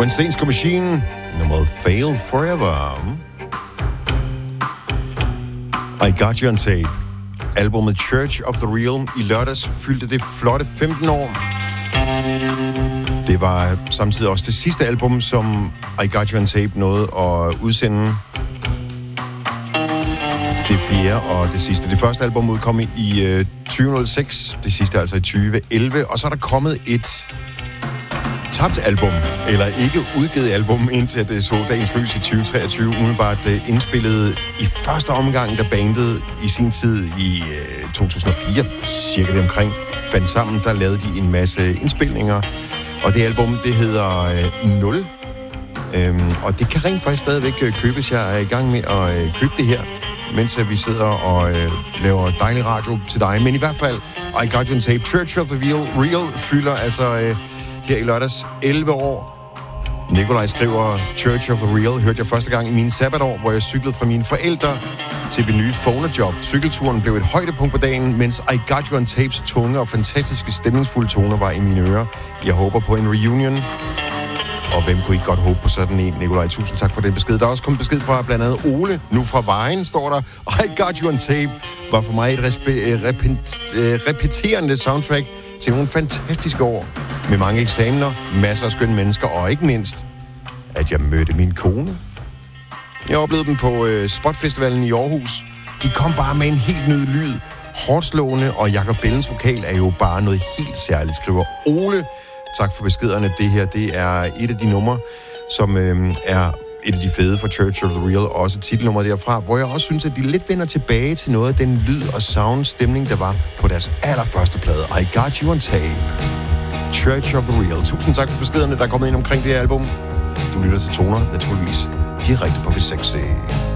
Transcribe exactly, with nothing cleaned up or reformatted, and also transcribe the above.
Wednesday's Machine, nummeret Fail Forever. I Got You On Tape. Albumet Church of the Real i lørdags fyldte det flotte femten år. Det var samtidig også det sidste album, som I Got You On Tape nåede at udsende. Det fjerde og det sidste. Det første album udkom i øh, tyve nul seks, det sidste altså i tyve elleve, og så er der kommet et tabt album, eller ikke udgivet album, indtil at det så dagens lys i tyve treogtyve, umiddelbart uh, indspillet i første omgang, da bandet i sin tid i uh, to tusind og fire, cirka det omkring, fandt sammen. Der lavede de en masse indspilninger, og det album, det hedder uh, nul, um, og det kan rent faktisk stadigvæk uh, købes. Jeg er i gang med at uh, købe det her, mens uh, vi sidder og uh, laver dejlig radio til dig. Men i hvert fald, I Got You On Tape, Church of the Real, Real fylder altså... Uh, her i lørdags elleve år. Nikolaj skriver, Church of the Real hørte jeg første gang i mine sabbatår, hvor jeg cyklede fra mine forældre til mit nye phonejob. Cykelturen blev et højdepunkt på dagen, mens I Got You On Tapes tunge og fantastiske stemningsfulde toner var i mine ører. Jeg håber på en reunion. Og hvem kunne ikke godt håbe på sådan en, Nikolaj? Tusind tak for den besked. Der er også kommet besked fra blandt andet Ole. Nu fra Vejen står der, I Got You On Tape var for mig et respe- repent- repeterende soundtrack til nogle fantastiske år. Med mange eksamener, masser af skønne mennesker, og ikke mindst, at jeg mødte min kone. Jeg oplevede dem på øh, Spotfestivalen i Aarhus. De kom bare med en helt ny lyd. Hårdslående, og Jakob Bellens vokal er jo bare noget helt særligt, skriver Ole. Tak for beskederne. Det her, det er et af de numre, som øh, er et af de fede for Church of the Real, og også titelnummeret derfra, hvor jeg også synes, at de lidt vender tilbage til noget af den lyd og sound stemning, der var på deres allerførste plade, I Got You On Tape. Church of the Real. Tusind tak for beskederne, der er kommet ind omkring det her album. Du lytter til Toner, naturligvis direkte på B seks.